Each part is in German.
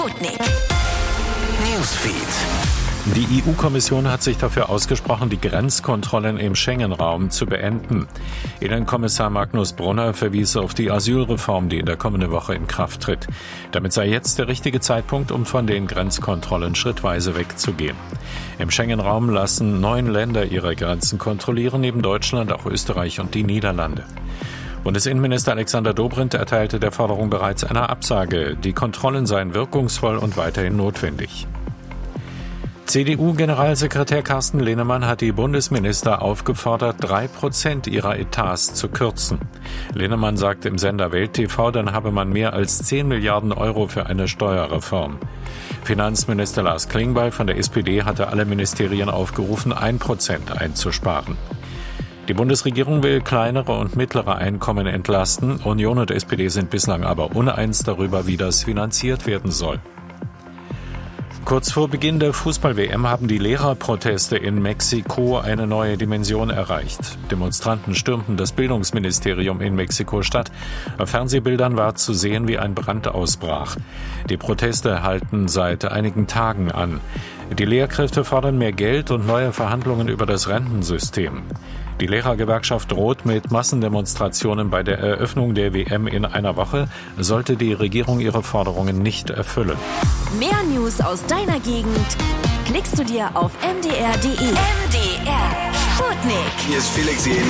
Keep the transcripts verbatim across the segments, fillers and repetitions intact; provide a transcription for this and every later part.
Sputnik Newsfeed. Die E U-Kommission hat sich dafür ausgesprochen, die Grenzkontrollen im Schengen-Raum zu beenden. Innenkommissar Magnus Brunner verwies auf die Asylreform, die in der kommenden Woche in Kraft tritt. Damit sei jetzt der richtige Zeitpunkt, um von den Grenzkontrollen schrittweise wegzugehen. Im Schengen-Raum lassen neun Länder ihre Grenzen kontrollieren, neben Deutschland auch Österreich und die Niederlande. Bundesinnenminister Alexander Dobrindt erteilte der Forderung bereits eine Absage. Die Kontrollen seien wirkungsvoll und weiterhin notwendig. C D U-Generalsekretär Carsten Linnemann hat die Bundesminister aufgefordert, drei Prozent ihrer Etats zu kürzen. Linnemann sagte im Sender Welt T V, dann habe man mehr als zehn Milliarden Euro für eine Steuerreform. Finanzminister Lars Klingbeil von der S P D hatte alle Ministerien aufgerufen, ein Prozent einzusparen. Die Bundesregierung will kleinere und mittlere Einkommen entlasten. Union und S P D sind bislang aber uneins darüber, wie das finanziert werden soll. Kurz vor Beginn der Fußball-W M haben die Lehrerproteste in Mexiko eine neue Dimension erreicht. Demonstranten stürmten das Bildungsministerium in Mexiko-Stadt. Auf Fernsehbildern war zu sehen, wie ein Brand ausbrach. Die Proteste halten seit einigen Tagen an. Die Lehrkräfte fordern mehr Geld und neue Verhandlungen über das Rentensystem. Die Lehrergewerkschaft droht mit Massendemonstrationen bei der Eröffnung der W M in einer Woche, sollte die Regierung ihre Forderungen nicht erfüllen. Mehr News aus deiner Gegend klickst du dir auf m d r punkt d e. M D R Sputnik. Hier ist Felix Jähn.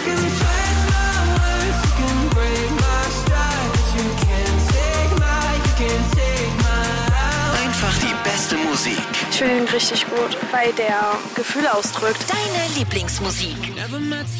Einfach die beste Musik. Ich finde ihn richtig gut, weil der Gefühle ausdrückt. Deine Lieblingsmusik.